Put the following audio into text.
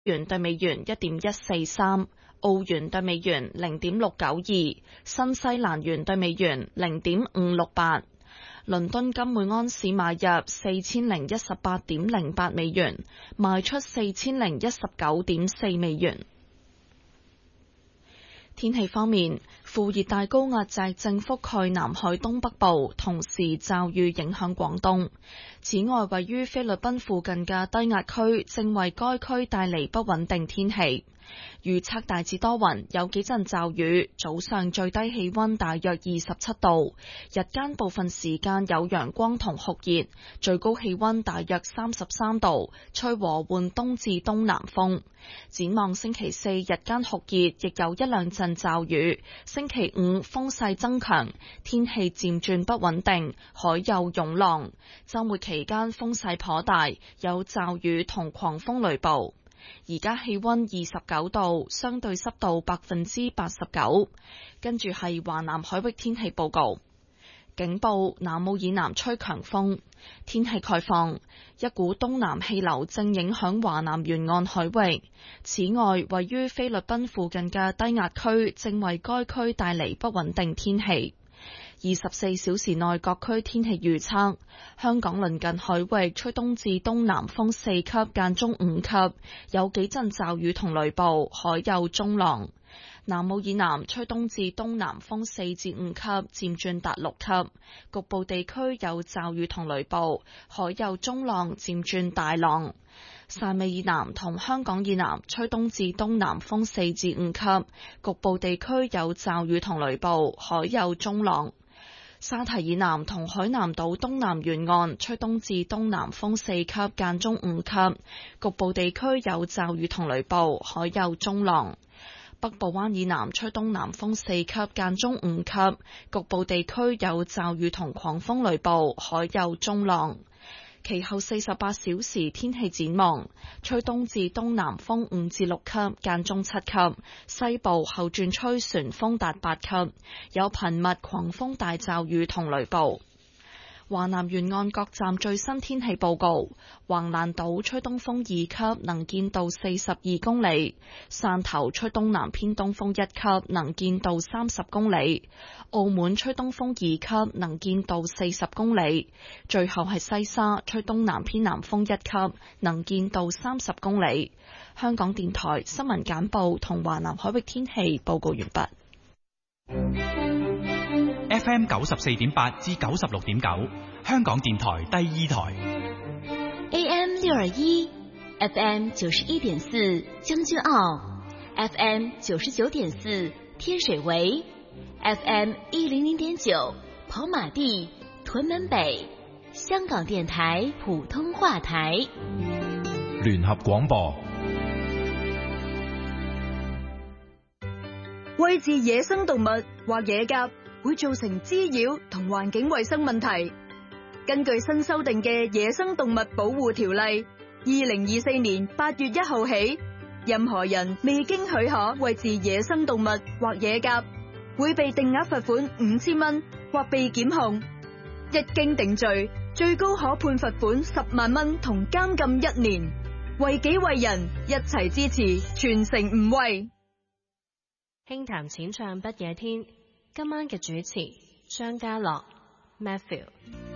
元對美元1.143，澳元對美元0.692，新西蘭元對美元0.568。倫敦金每安士買入4018.08美元，賣出4019.4美元。天氣方面，副熱帶高壓脊正覆蓋南海東北部，同時驟雨影響廣東。此外，位於菲律賓附近嘅低壓區正為該區帶嚟不穩定天氣。預測大致多雲，有幾陣驟雨，早上最低氣溫大約27度，日間部分時間有陽光同酷熱，最高氣溫大約33度，吹和緩東至東南風。展望星期四日間酷熱，亦有一兩陣驟雨。星期五風勢增強，天氣漸轉不穩定，海有湧浪。週末期間風勢頗大，有驟雨同狂風雷暴。而家氣溫29度，相對濕度89%。跟住係華南海域天氣報告。警報：南澳以南吹強風。天氣概況：一股東南氣流正影響華南沿岸海域。此外，位於菲律賓附近嘅低壓區正為該區帶嚟不穩定天氣。24小時內各區天氣預測：香港鄰近海域吹東至東南風4級，間中5級，有幾陣驟雨同雷暴，海有中浪。南澳以南吹東至東南風4至5級，漸轉達6級，局部地區有驟雨同雷暴，海有中浪，漸轉大浪。汕尾以南同香港以南吹東至東南風4至5級，局部地區有驟雨同雷暴，海有中浪。沙堤以南同海南島東南沿岸吹東至東南風4級，間中5級，局部地區有驟雨同雷暴，海有中浪。北部灣以南吹東南風4級，間中5級，局部地區有驟雨同狂風雷暴，海有中浪。其後48小時天氣展望：吹東至東南風5至6級，間中7級，西部後轉吹旋風達8級，有頻密狂風大驟雨同雷暴。華南沿岸各站最新天氣報告：橫瀾島吹東風2級，能見度42公里；汕頭吹東南偏東風1級，能見度30公里；澳門吹東風2級，能見度40公里；最後係西沙吹東南偏南風1級，能見度30公里。香港電台新聞簡報同華南海域天氣報告完畢。 FM 94.8至96.9，香港電台第二台。 AM 621 FM 91.4將軍澳 FM 99.4天水圍 FM 100.9跑馬地屯門北，香港電台普通話台。 聯合廣播。 餵飼野生動物或野鴿會造成滋擾同環境衛生問題。根據新修訂嘅《野生動物保護條例》，2024年8月1號起，任何人未經許可餵飼野生動物或野鴿，會被定額罰款5000蚊或被檢控。一經定罪，最高可判罰款10萬蚊同監禁1年。為己為人，一齊支持，全城唔餵。 輕談淺唱不夜天，今晚嘅主持張家樂 Matthew。